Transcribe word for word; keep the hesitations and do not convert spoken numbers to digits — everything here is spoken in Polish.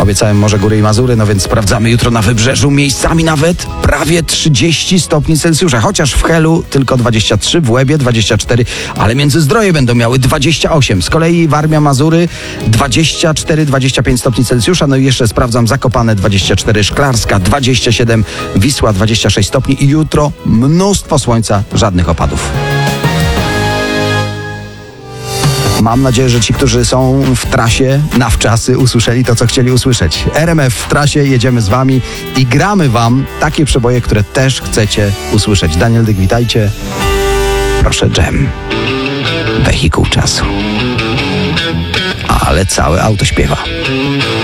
Obiecałem Morze, Góry i Mazury, no więc sprawdzamy jutro na Wybrzeżu. Miejscami nawet prawie trzydzieści stopni Celsjusza. Chociaż w Helu tylko dwadzieścia trzy, w Łebie dwadzieścia cztery, ale Międzyzdroje będą miały dwadzieścia osiem. Z kolei Warmia, Mazury dwadzieścia cztery, dwadzieścia pięć stopni Celsjusza. No i jeszcze sprawdzam Zakopane dwadzieścia cztery, Szklarska dwadzieścia siedem, Wisła dwadzieścia sześć stopni i jutro mnóstwo słońca, żadnych opadów. Mam nadzieję, że ci, którzy są w trasie na wczasy, usłyszeli to, co chcieli usłyszeć. R M F w trasie, jedziemy z wami i gramy wam takie przeboje, które też chcecie usłyszeć. Daniel Dyk, witajcie. Proszę, Dżem. Wehikuł czasu. Ale całe auto śpiewa.